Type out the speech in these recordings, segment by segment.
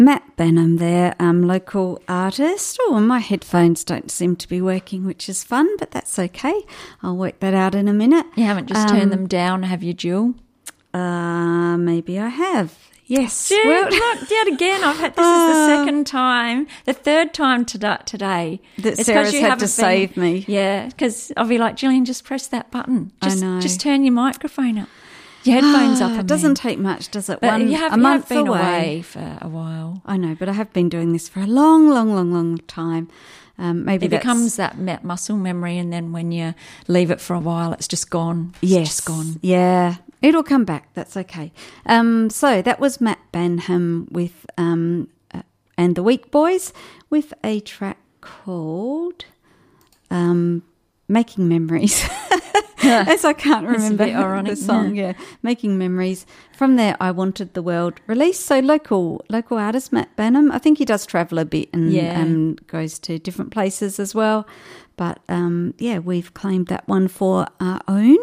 Matt Benham there, local artist. Oh, and my headphones don't seem to be working, which is fun, but that's okay. I'll work that out in a minute. You haven't just turned them down, have you, Jill? Maybe I have. Yes. Jill, look, yet again, this is the second time, the third time today. That Sarah's had to save me. Yeah, because I'll be like, Gillian, just press that button. I know. Just turn your microphone up. Your headphones up. It doesn't take much, does it? But you have been away for a while. I know, but I have been doing this for a long time. Maybe it becomes that muscle memory, and then when you leave it for a while, it's just gone. Yes, just gone. Yeah, it'll come back. That's okay. So that was Matt Benham with and the Weak Boys with a track called Making Memories. As I can't remember the song, yeah. Making Memories. From there, I Wanted the World release. So local artist Matt Benham. I think he does travel a bit and goes to different places as well. But we've claimed that one for our own.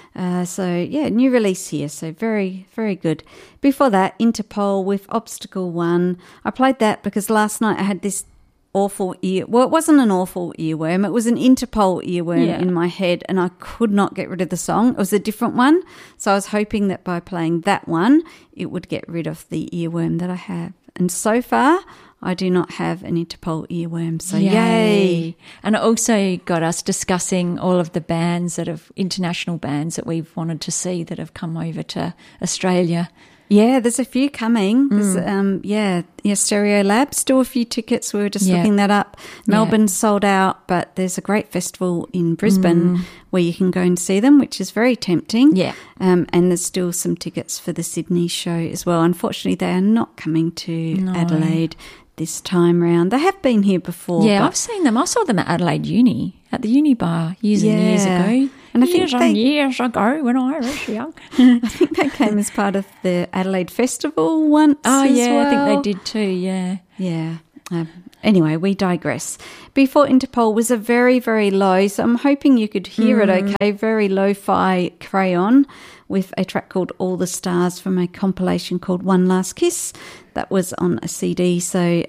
New release here. So very, very good. Before that, Interpol with Obstacle 1. I played that because last night I had this awful it wasn't an awful earworm, it was an Interpol earworm in my head, and I could not get rid of the song. It was a different one, so I was hoping that by playing that one it would get rid of the earworm that I have, and so far I do not have an Interpol earworm, so yay. And it also got us discussing all of the bands international bands that we've wanted to see that have come over to Australia. Yeah, there's a few coming. There's, Stereo Lab, still a few tickets. We were just looking that up. Melbourne's sold out, but there's a great festival in Brisbane where you can go and see them, which is very tempting. Yeah. And there's still some tickets for the Sydney show as well. Unfortunately, they are not coming to Adelaide this time round. They have been here before. Yeah, I've seen them. I saw them at Adelaide Uni, at the Uni Bar years and years ago. And years ago when I was young. I think they came as part of the Adelaide Festival once. Oh, yeah, well. I think they did too, yeah. Yeah. Anyway, we digress. Before Interpol was a very, very low, so I'm hoping you could hear it okay, very lo-fi Crayon with a track called All the Stars from a compilation called One Last Kiss. That was on a CD, so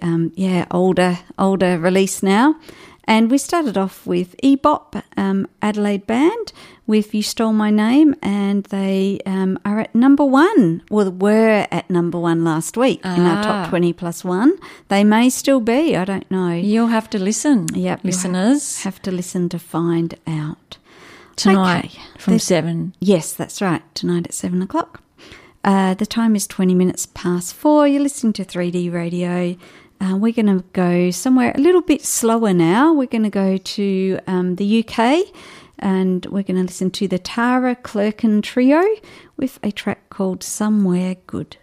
older release now. And we started off with Ebop, Adelaide band, with You Stole My Name, and they are at number one. Well, were at number one last week in our top 20 plus one. They may still be, I don't know. You'll have to listen, listeners. Have to listen to find out. Tonight from 7. Yes, that's right, tonight at 7 o'clock. The time is 20 minutes past 4. You're listening to 3D Radio. We're going to go somewhere a little bit slower now. We're going to go to the UK, and we're going to listen to the Tara Clerkin Trio with a track called Somewhere Good.